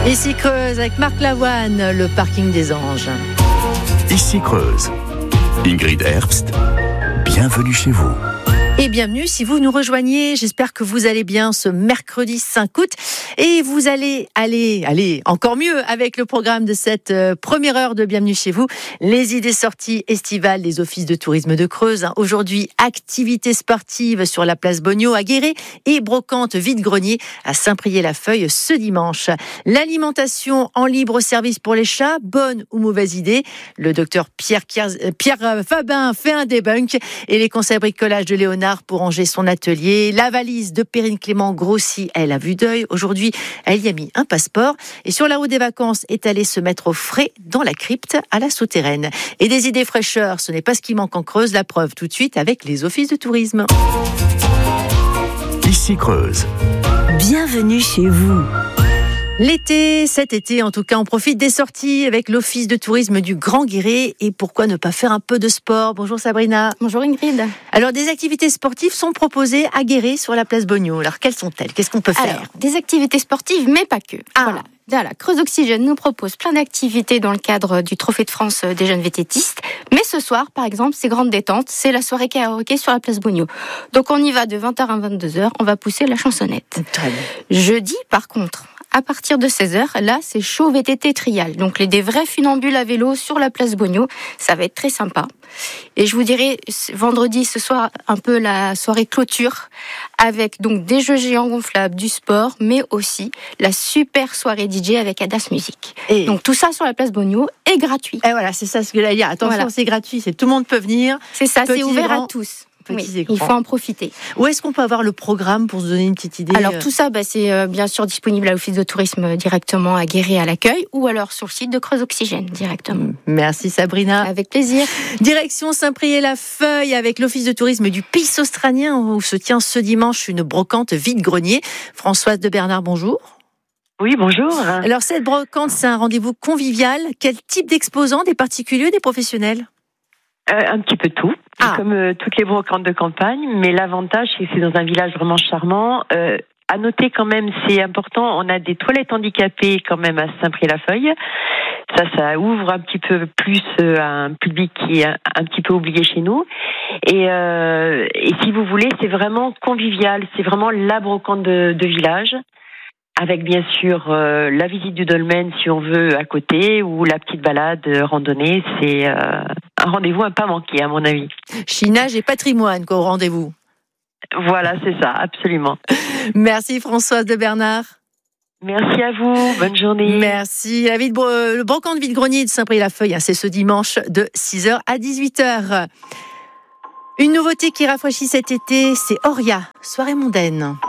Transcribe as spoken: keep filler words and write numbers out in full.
Ici Creuse avec Marc Lavoine, le parking des anges. Ici Creuse. Ingrid Herbst, bienvenue chez vous. Et bienvenue si vous nous rejoignez. J'espère que vous allez bien ce mercredi cinq août. Et vous allez aller, aller encore mieux avec le programme de cette première heure de Bienvenue chez vous. Les idées sorties estivales des offices de tourisme de Creuse. Aujourd'hui, activités sportives sur la place Bogno à Guéret et brocante vide-grenier à Saint-Priest-la-Feuille ce dimanche. L'alimentation en libre service pour les chats, bonne ou mauvaise idée? Le docteur Pierre, Pierre Fabin fait un débunk et les conseils bricolage de Léonard pour ranger son atelier. La valise de Perrine Clément grossit, elle a vue d'œil. Aujourd'hui, elle y a mis un passeport. Et sur la route des vacances, est allée se mettre au frais dans la crypte à la souterraine. Et des idées fraîcheurs, ce n'est pas ce qui manque en Creuse. La preuve tout de suite avec les offices de tourisme. Ici Creuse. Bienvenue chez vous. L'été, cet été en tout cas, on profite des sorties avec l'office de tourisme du Grand Guéret. Et pourquoi ne pas faire un peu de sport? Bonjour Sabrina. Bonjour Ingrid. Alors des activités sportives sont proposées à Guéret sur la place Bogno. Alors quelles sont-elles? Qu'est-ce qu'on peut faire? Alors, des activités sportives, mais pas que. Ah. Voilà. Voilà, Creuse Oxygène nous propose plein d'activités dans le cadre du Trophée de France des jeunes vététistes. Mais ce soir, par exemple, c'est grande détente, c'est la soirée karaoké sur la place Bogno. Donc on y va de vingt heures à vingt-deux heures, on va pousser la chansonnette. Très bien. Jeudi, par contre, à partir de seize heures, là, c'est show V T T trial. Donc, les, des vrais funambules à vélo sur la place Bogno. Ça va être très sympa. Et je vous dirai, vendredi, ce soir, un peu la soirée clôture avec donc des jeux géants gonflables, du sport, mais aussi la super soirée D J avec Adas Music. Et donc, tout ça sur la place Bogno est gratuit. Et voilà, c'est ça ce que j'allais dire. Attention, voilà. C'est gratuit, c'est tout le monde peut venir. C'est ça, c'est ouvert grands. à tous. Oui, il faut en profiter. Où est-ce qu'on peut avoir le programme pour se donner une petite idée? Alors tout ça, bah, c'est euh, bien sûr disponible à l'office de tourisme directement à Guéret à l'accueil ou alors sur le site de Creuse Oxygène directement. Merci Sabrina. Avec plaisir. Direction Saint-Priest-la-Feuille avec l'office de tourisme du Pays australien où se tient ce dimanche une brocante vide-grenier. Françoise de Bernard, bonjour. Oui, bonjour. Alors cette brocante, c'est un rendez-vous convivial. Quel type d'exposants? Des particuliers ou des professionnels? Euh, un petit peu tout, ah. comme euh, toutes les brocantes de campagne, mais l'avantage c'est que c'est dans un village vraiment charmant. Euh, à noter quand même, c'est important, on a des toilettes handicapées quand même à Saint-Priest-la-Feuille. Ça, ça ouvre un petit peu plus euh, à un public qui est un, un petit peu oublié chez nous. Et, euh, et si vous voulez, c'est vraiment convivial, c'est vraiment la brocante de, de village. Avec bien sûr euh, la visite du dolmen si on veut à côté ou la petite balade euh, randonnée, c'est euh, un rendez-vous à pas manquer à mon avis. Chinage et patrimoine quoi au rendez-vous. Voilà, c'est ça, absolument. Merci Françoise de Bernard. Merci à vous, bonne journée. Merci. La vide, le brocante vide-grenier de Saint-Priest-la-Feuille, c'est ce dimanche de six heures à dix-huit heures. Une nouveauté qui rafraîchit cet été, c'est Auria, soirée mondaine.